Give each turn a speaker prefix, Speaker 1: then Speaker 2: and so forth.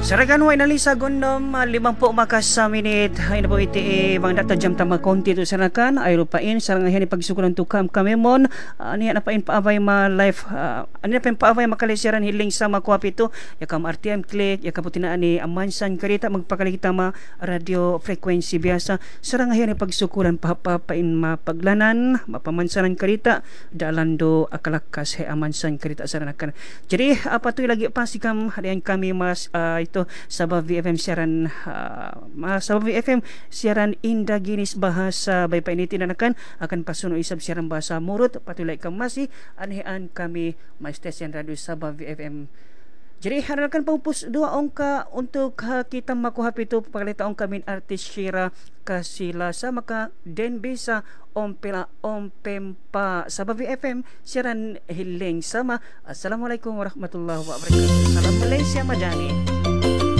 Speaker 1: Saragan way nalisa gondom 50 makas sa minit ay na po iti bang data jam tama konti to sarakan ay rupain sarang ayan ipagsukulan to kami mon niya na pain paabay ma life ani na pain paabay makalisiran hiling sa makuapito yakam RTM click yakaputinaan ni amansan karita magpakalikita ma radio frequency biasa sarang ayan ipagsukulan papapain mapaglanan mapamansanan karita dalando akalakas he amansan karita saranakan jadi patuloy lagi pasikam hadian kami mas ito Sabah VFM siaran Sabah VFM siaran Indaginis bahasa bay painitin akan pasuno isab siaran bahasa Murut patuloy kang masih anhean kami stasiun radio Sabah VFM. Jadi harakan paupos dua ongka untuk kita makuha pito pakalitaong kami artis Shira Kasilasa maka den bisa ompela ompempa Sabah VFM siaran hiling sama. Assalamualaikum warahmatullahi wabarakatuh. Salam Malaysia Madani.